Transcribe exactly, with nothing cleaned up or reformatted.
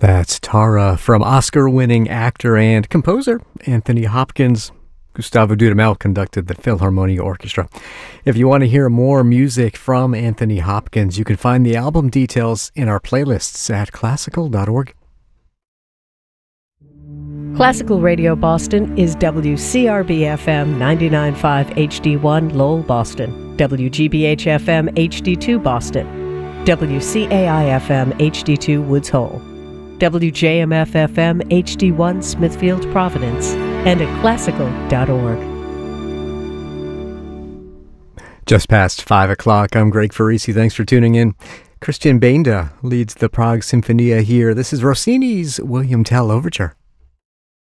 That's Tara from Oscar-winning actor and composer Anthony Hopkins. Gustavo Dudamel conducted the Philharmonia Orchestra. If you want to hear more music from Anthony Hopkins, you can find the album details in our playlists at classical dot org. Classical Radio Boston is W C R B F M ninety-nine point five H D one Lowell, Boston, W G B H F M H D two Boston, W C A I F M H D two Woods Hole, W J M F F M H D one Smithfield, Providence, and at classical dot org. Just past five o'clock, I'm Greg Farisi. Thanks for tuning in. Christian Benda leads the Prague Sinfonia here. This is Rossini's William Tell Overture.